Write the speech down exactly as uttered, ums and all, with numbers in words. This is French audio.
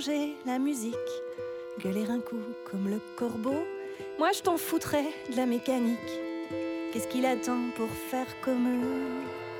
J'ai la musique, gueuler un coup comme le corbeau. Moi je t'en foutrais de la mécanique. Qu'est-ce qu'il attend pour faire comme eux?